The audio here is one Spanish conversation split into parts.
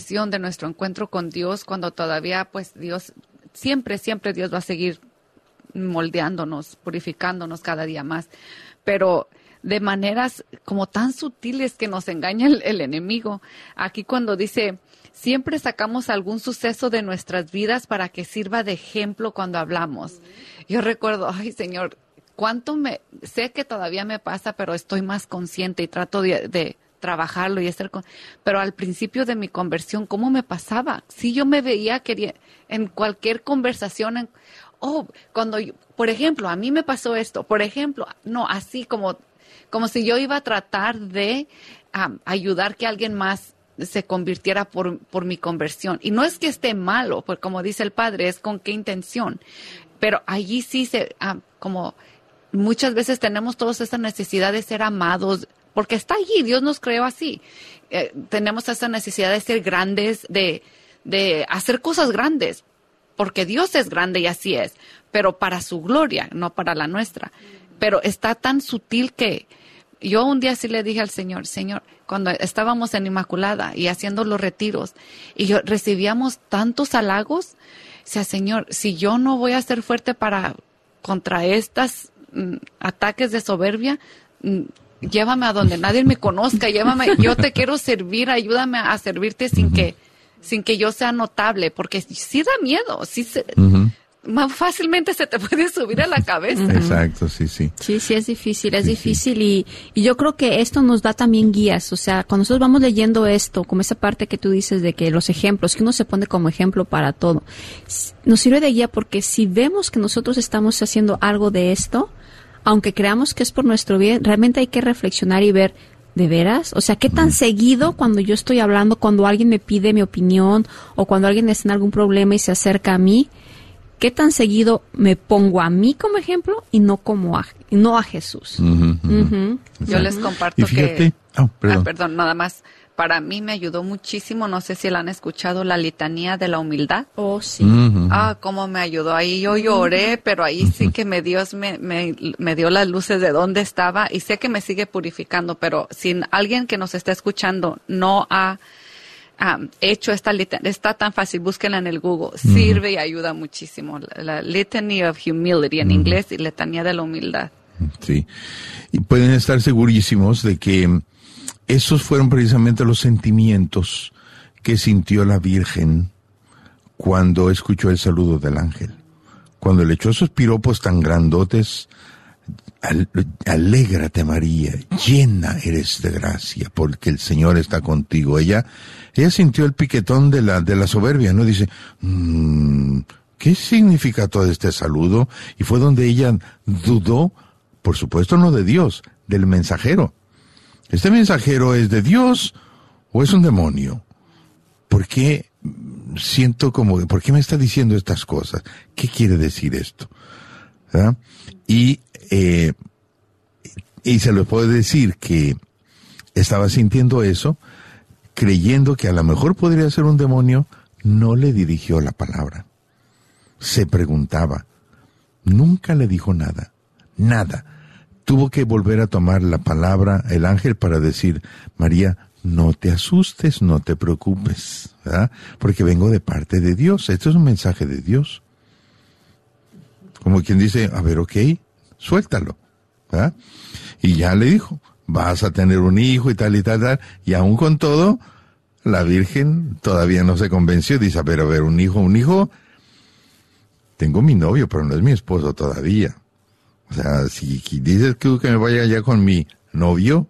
conversión, de nuestro encuentro con Dios, cuando todavía, pues, Dios, siempre Dios va a seguir moldeándonos, purificándonos cada día más, pero de maneras como tan sutiles que nos engaña el enemigo. Aquí cuando dice, siempre sacamos algún suceso de nuestras vidas para que sirva de ejemplo cuando hablamos. Yo recuerdo, ay, Señor, sé que todavía me pasa, pero estoy más consciente y trato de trabajarlo y pero al principio de mi conversión, ¿cómo me pasaba? Si yo me veía en cualquier conversación, por ejemplo, a mí me pasó esto, por ejemplo, no, así como si yo iba a tratar de ayudar que alguien más se convirtiera por mi conversión. Y no es que esté malo, pues como dice el Padre, es con qué intención. Pero allí sí como muchas veces tenemos toda esa necesidad de ser amados, porque está allí, Dios nos creó así. Tenemos esa necesidad de ser grandes, de hacer cosas grandes, porque Dios es grande y así es, pero para su gloria, no para la nuestra. Pero está tan sutil que yo un día sí le dije al Señor, cuando estábamos en Inmaculada y haciendo los retiros, y recibíamos tantos halagos, Señor, si yo no voy a ser fuerte contra estas ataques de soberbia, llévame a donde nadie me conozca, yo te quiero servir, ayúdame a servirte sin que yo sea notable, porque sí da miedo, más fácilmente se te puede subir a la cabeza. Exacto, sí. Sí, es difícil y yo creo que esto nos da también guías, o sea, cuando nosotros vamos leyendo esto, como esa parte que tú dices de que los ejemplos, que uno se pone como ejemplo para todo, nos sirve de guía porque si vemos que nosotros estamos haciendo algo de esto, aunque creamos que es por nuestro bien, realmente hay que reflexionar y ver, ¿de veras? O sea, ¿qué tan seguido cuando yo estoy hablando, cuando alguien me pide mi opinión o cuando alguien está en algún problema y se acerca a mí, qué tan seguido me pongo a mí como ejemplo y no a Jesús? Yo les comparto fíjate, perdón, nada más. Para mí me ayudó muchísimo, no sé si la han escuchado, la litanía de la humildad. Oh, sí. Cómo me ayudó. Ahí yo lloré, pero ahí sí que Dios me dio las luces de dónde estaba y sé que me sigue purificando, pero si alguien que nos está escuchando no ha hecho esta litanía, está tan fácil, búsquenla en el Google, sirve y ayuda muchísimo. La Litany of Humility en inglés y litanía de la humildad. Sí, y pueden estar segurísimos de que esos fueron precisamente los sentimientos que sintió la Virgen cuando escuchó el saludo del ángel. Cuando le echó esos piropos tan grandotes, alégrate María, llena eres de gracia, porque el Señor está contigo. Ella sintió el piquetón de la soberbia, ¿no? Dice, ¿qué significa todo este saludo? Y fue donde ella dudó, por supuesto no de Dios, del mensajero. ¿Este mensajero es de Dios o es un demonio? ¿Por qué por qué me está diciendo estas cosas? ¿Qué quiere decir esto? ¿Verdad? Y se le puede decir que estaba sintiendo eso, creyendo que a lo mejor podría ser un demonio, no le dirigió la palabra. Se preguntaba, nunca le dijo nada. Tuvo que volver a tomar la palabra el ángel para decir, María, no te asustes, no te preocupes, ¿verdad? Porque vengo de parte de Dios. Esto es un mensaje de Dios. Como quien dice, a ver, ok, suéltalo, ¿verdad? Y ya le dijo, vas a tener un hijo y tal, y aún con todo, la Virgen todavía no se convenció. Dice, a ver, un hijo, tengo mi novio, pero no es mi esposo todavía. O sea, si dices que me vaya ya con mi novio,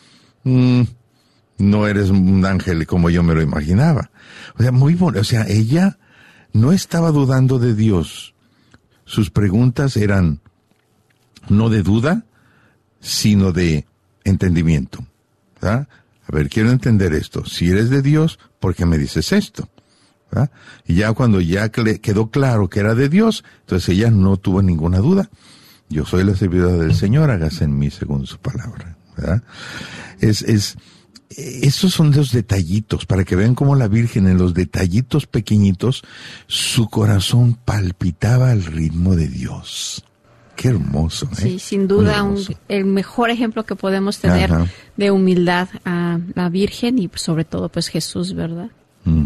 no eres un ángel como yo me lo imaginaba. O sea, muy bueno. O sea, ella no estaba dudando de Dios. Sus preguntas eran no de duda, sino de entendimiento. ¿Verdad? A ver, quiero entender esto. Si eres de Dios, ¿por qué me dices esto? ¿Verdad? Y ya cuando ya quedó claro que era de Dios, entonces ella no tuvo ninguna duda. Yo soy la servidora del Señor, hágase en mí según su palabra, ¿verdad? Esos son los detallitos, para que vean cómo la Virgen en los detallitos pequeñitos, su corazón palpitaba al ritmo de Dios. Qué hermoso, ¿eh? Sí, sin duda, el mejor ejemplo que podemos tener de humildad a la Virgen y sobre todo, pues Jesús, ¿verdad?